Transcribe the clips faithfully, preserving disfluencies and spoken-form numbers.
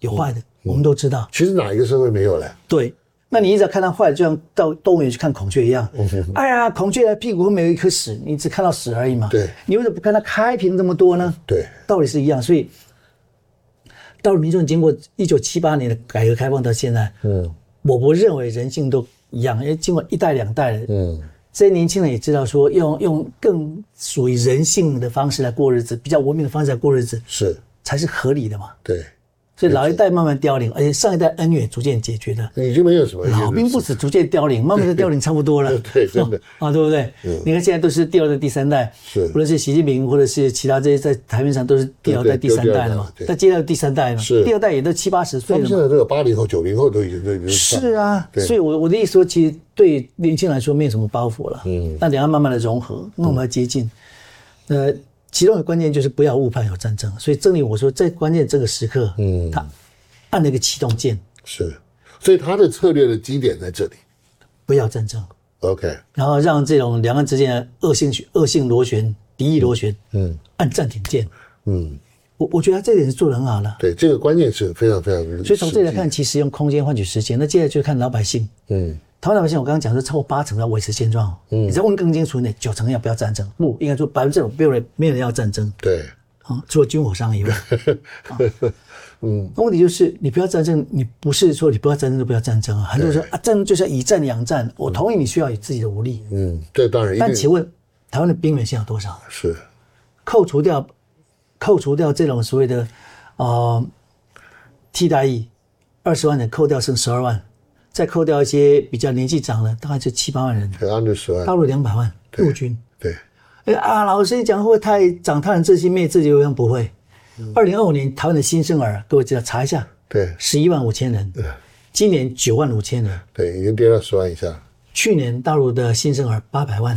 有坏的，嗯、我们都知道。 其实哪一个社会没有嘞？ 对，那你一直要看到坏的，就像到动物园去看孔雀一样。嗯、哎呀，孔雀的屁股后面有一颗屎，你只看到屎而已嘛。 对， 你为什么不看它开屏这么多呢？ 对， 道理是一样。所以，到了民众经过一九七八年的改革开放到现在，嗯，我不认为人性都一样，因为经过一代两代了，嗯。这些年轻人也知道说用用更属于人性的方式来过日子，比较文明的方式来过日子，是才是合理的嘛。 对， 所以老一代慢慢凋零，而且上一代恩怨逐渐解决的， 已经没有什么老兵不死，逐渐凋零，慢慢的凋零差不多了。 对，真的、 哦、啊，对不对？嗯，你看现在都是第二代、第三代，是无论是习近平或者是其他这些在台面上都是第二代、第三代了嘛，但接下来第三代嘛，是第二代也都七八十岁了嘛。 他们现在都有八零后、九零后都已经都已经是啊，所以我我的意思说，其实对年轻人来说没有什么包袱了。嗯，那两岸慢慢的融合，那我们要接近。呃，其中的关键就是不要误判有战争。所以正如我说，在关键这个时刻，嗯，他按了一个启动键， 是，所以他的策略的基点在这里， 不要战争。 OK， 然后让这种两岸之间的恶性恶性螺旋、敌意螺旋，嗯，按暂停键，嗯。我我觉得他这点是做得很好的。 对，这个关键是非常非常。 所以从这里来看，其实用空间换取时间。那接下来就看老百姓。嗯，台湾老百姓，我刚刚讲说超过八成要维持现状。嗯，你再问更清楚一点，九成要不要战争？不，应该说百分之九没有人没有人要战争。 对， 啊，除了军火商以外。啊、嗯，那问题就是你不要战争，你不是说你不要战争就不要战争啊。很多人说啊，战争就是要以战养战。我同意你需要有自己的武力。 嗯，这当然。 但请问台湾的兵员现在有多少？ 是， 扣除掉。扣除掉这种所谓的，呃，替代役，二十万人扣掉剩十二万，再扣掉一些比较年纪长的，大概就七八万人。 对，二十万。 大陆两百万陆军。 对。 哎啊，老师讲会不会太长他人志气灭自己为什么不会？二零二五年台湾的新生儿，各位知道查一下。 对。 十一万五千人。对。今年九万五千人。 对，已经跌到十万以下。 去年大陆的新生儿八百万。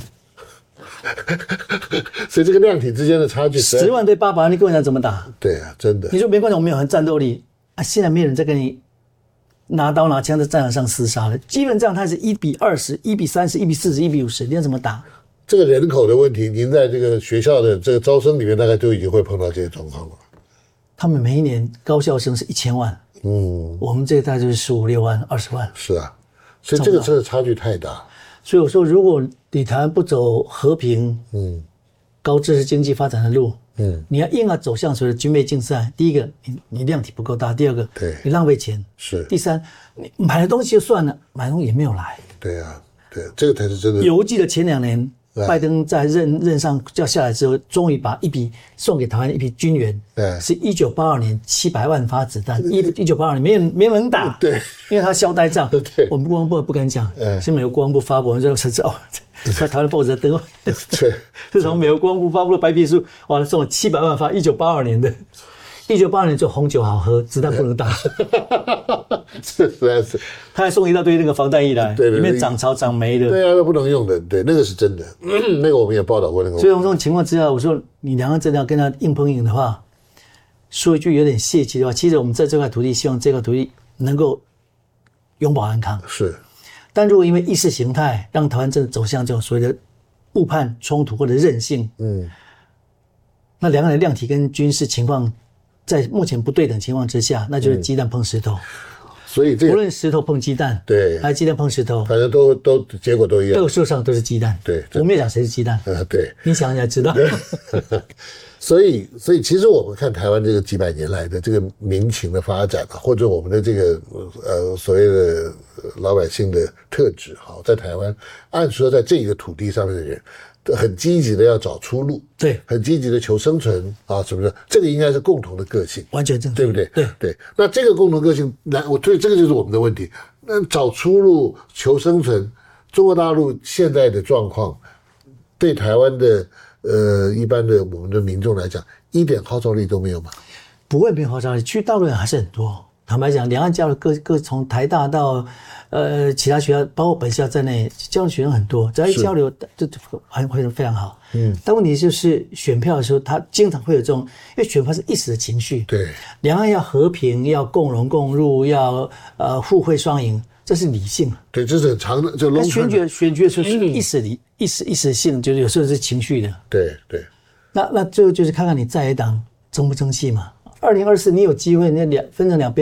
所以这个量体之间的差距， 十万对八百万，你跟我讲怎么打？ 对啊，真的。 你说没关系，我们有很战斗力啊，现在没有人在跟你拿刀拿枪在战场上厮杀了，基本上它是一比二十、一比三十、一比四十、一比五十，你要怎么打？ 这个人口的问题，您在这个学校的这个招生里面，大概都已经会碰到这些状况了。 他们每一年高校生是一千万，嗯，我们这大概就是十五六万、二十万。 是啊，所以这个真的差距太大。 所以我说，如果你台湾不走和平、嗯、高知识经济发展的路，嗯，你要硬要走向所谓的军备竞赛，第一个，你你量体不够大；第二个， 对， 你浪费钱； 是； 第三，你买的东西就算了，买的东西也没有来。 对啊，对，这个才是真的。 犹记得前两年，拜登在任任上叫下来之后，终于把一笔送给台湾一批军援，对，是一九八二年七百万发子弹，一一九八二年没人没人能打， 对， 因为他消呆仗， 对， 我们国防部不敢讲，是美国国防部发布，我们就才知道，在台湾报纸登， 对， 是从美国国防部发布的白皮书，哇，送了七百万发，一九八二年的。一九八二年就红酒好喝，子弹不能打， 是实在是。 他还送一大堆那个防弹衣来， 对对对， 里面长草长霉的。 对啊，那不能用的，对，那个是真的，嗯、那个我们也报道过那个。 所以这种情况之下，我说你两岸真的要跟他硬碰硬的话，说一句有点泄气的话，其实我们在这块土地希望这块土地能够永保安康。 是， 但如果因为意识形态让台湾真的走向这种所谓的误判冲突或者韧性，嗯，那两岸的量体跟军事情况。在目前不对等情况之下，那就是鸡蛋碰石头。嗯、 所以这无论石头碰鸡蛋， 对， 还是鸡蛋碰石头， 反正都都结果都一样。 都树上都是鸡蛋。 对， 我没有讲谁是鸡蛋。 呃，对， 你想一下知道。 所以，所以其实我们看台湾这个几百年来的这个民情的发展啊，或者我们的这个呃所谓的老百姓的特质，好，在台湾，按说在这个土地上面的人。很积极的要找出路， 对， 很积极的求生存啊，是不是？这个应该是共同的个性， 完全正确， 对不对？ 对对。那这个共同个性，来，我对这个就是我们的问题。那找出路、求生存，中国大陆现在的状况，对台湾的呃一般的我们的民众来讲，一点号召力都没有吗？ 不会没有号召力，去大陆人还是很多。坦白讲，两岸交流各各从台大到呃其他学校，包括本校在内，交流学生很多，只要一交流就还会非常好。嗯，但问题就是选票的时候，他经常会有这种，因为选票是一时的情绪。 对， 两岸要和平，要共荣共入，要呃互惠双赢，这是理性。 对，这是很长的，就龙。选举选举的时候是一时理、嗯、一时一时性，就是有时候是情绪的。 对对。 那那最后就是看看你在野党争不争气嘛。二零二四你有机会，那两分成两边。